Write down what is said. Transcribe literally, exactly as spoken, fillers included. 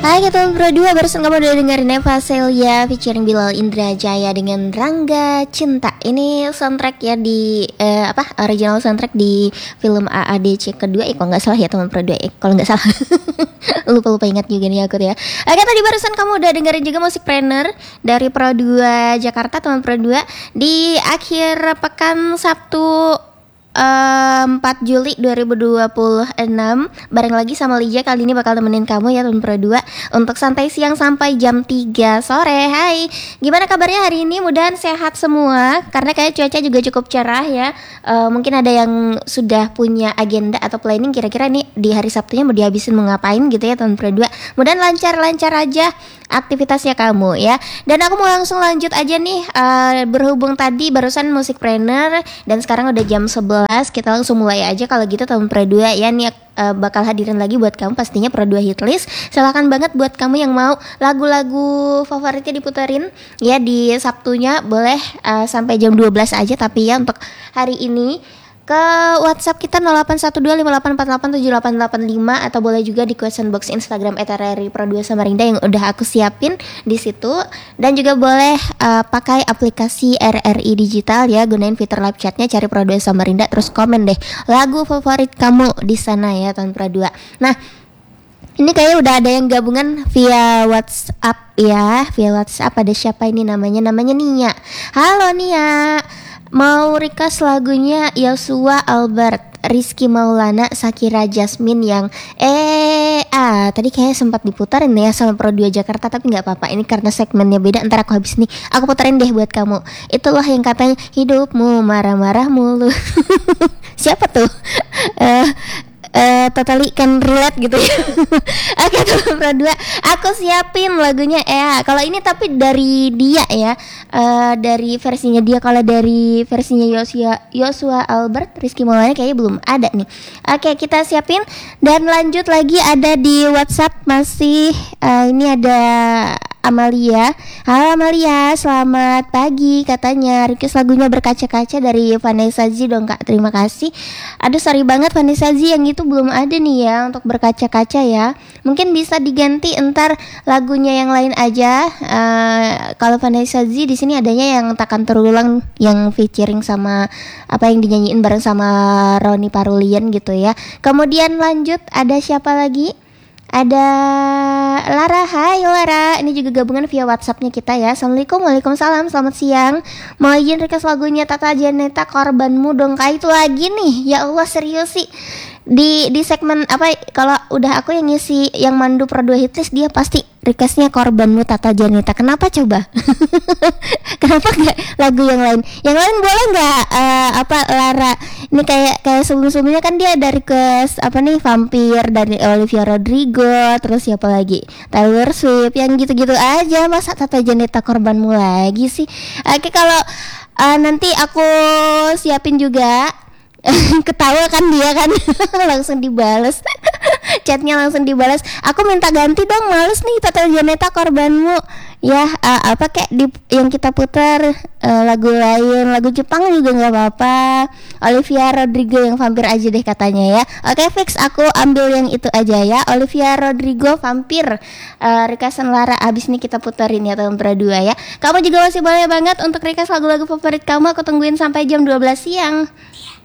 Hai kita berdua, barusan kamu udah dengerin Eva Celia featuring Bilal Indrajaya dengan Rangga Cinta. Ini soundtrack ya di eh, apa original soundtrack di film A A D C kedua. Eh kalau nggak salah ya teman berdua. Eh kalau nggak salah lupa lupa ingat juga nih aku ya. Oke tadi barusan kamu udah dengerin juga Musikpreneur dari Pro dua Jakarta teman Pro dua di akhir pekan Sabtu empat Juli dua ribu dua puluh enam. Bareng lagi sama Lija, kali ini bakal temenin kamu ya teman Pro dua untuk santai siang sampai jam tiga sore. Hai, gimana kabarnya hari ini? Mudahan sehat semua, karena kayak cuaca juga cukup cerah ya. uh, Mungkin ada yang sudah punya agenda atau planning kira-kira nih di hari Sabtunya mau dihabisin mau ngapain gitu ya teman Pro dua. Mudahan lancar-lancar aja aktivitasnya kamu ya. Dan aku mau langsung lanjut aja nih, uh, berhubung tadi barusan Musikpreneur dan sekarang udah jam sebelas, kita langsung mulai aja kalau gitu teman Pro dua ya. Nih uh, bakal hadirin lagi buat kamu pastinya Pro dua Hitlist. Silakan banget buat kamu yang mau lagu-lagu favoritnya diputerin ya di Sabtunya, boleh uh, sampai jam dua belas aja, tapi ya untuk hari ini ke WhatsApp kita nol delapan satu dua lima delapan empat delapan tujuh delapan delapan lima, atau boleh juga di question box Instagram et r r i pro dua Samarinda yang udah aku siapin di situ. Dan juga boleh uh, pakai aplikasi R R I Digital ya, gunain fitur live chatnya, cari Pro dua Samarinda, terus komen deh lagu favorit kamu di sana ya tahun Pro dua. Nah, ini kayaknya udah ada yang gabungan via WhatsApp ya, via WhatsApp. Ada siapa ini namanya? Namanya Nia. Halo Nia. Mau request lagunya Yosua Albert, Rizky Maulana, Shakira Jasmine yang eh ah tadi kayaknya sempat diputarin ya sama Pro dua Jakarta, tapi nggak apa-apa, ini karena segmennya beda. Ntar aku habis nih aku putarin deh buat kamu. Itulah yang katanya hidupmu marah-marah mulu. Siapa tuh? uh, Uh, totally can relate gitu ya. Oke teman Pro dua, aku siapin lagunya ya. Kalau ini tapi dari dia ya, uh, dari versinya dia. Kalau dari versinya Yosua Yosua Albert, Rizky Maulana kayaknya belum ada nih. Oke kita siapin dan lanjut lagi. Ada di WhatsApp masih uh, ini ada Amalia. Halo Amalia, selamat pagi. Katanya request lagunya Berkaca-kaca dari Vanessa Z dong kak, terima kasih. Aduh sorry banget Vanessa Z, yang itu belum ada nih ya untuk Berkaca-kaca ya. Mungkin bisa diganti entar lagunya yang lain aja. uh, Kalau Vanessa Z di sini adanya yang Takkan Terulang, yang featuring sama apa yang dinyanyiin bareng sama Roni Parulian gitu ya. Kemudian lanjut ada siapa lagi? Ada Lara. Hai Lara, ini juga gabungan via WhatsAppnya kita ya. Assalamualaikum, waalaikumsalam, selamat siang. Mau izin request lagunya Tata Janeta, Korbanmu dong kak. Itu lagi nih, ya Allah serius sih. Di di segmen apa, kalau udah aku yang ngisi yang mandu Pro dua Hitlist, dia pasti requestnya Korbanmu Tata Janeta. Kenapa coba? Kenapa gak lagu yang lain? Yang lain boleh gak? Uh, apa Lara? Ini kayak kayak sebelum-sebelumnya kan dia ada request apa nih, Vampir dari Olivia Rodrigo, terus siapa lagi? Taylor Swift, yang gitu-gitu aja. Masa Tata Janeta Korbanmu lagi sih? Oke kalau uh, nanti aku siapin juga. Ketawa kan dia kan. Langsung dibales. Chatnya langsung dibales. Aku minta ganti dong, males nih Tata Janeta Korbanmu. Ya uh, apa kayak di, yang kita putar uh, lagu lain, lagu Jepang juga nggak apa-apa. Olivia Rodrigo yang Vampir aja deh katanya ya. Oke fix, aku ambil yang itu aja ya. Olivia Rodrigo Vampir, uh, requestan Lara. Abis nih kita puterin ya tahun Pro dua ya. Kamu juga masih boleh banget untuk request lagu-lagu favorit kamu. Aku tungguin sampai jam dua belas siang.